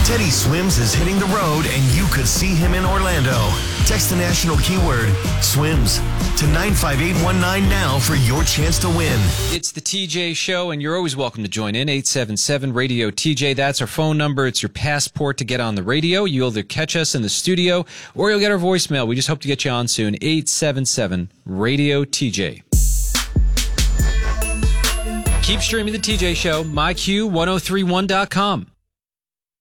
Teddy Swims is hitting the road and you could see him in Orlando. Text the national keyword SWIMS to 95819 now for your chance to win. It's the TJ Show, and you're always welcome to join in. 877-RADIO-TJ. That's our phone number. It's your passport to get on the radio. You'll either catch us in the studio or you'll get our voicemail. We just hope to get you on soon. 877-RADIO-TJ. Keep streaming the TJ Show, myQ1031.com.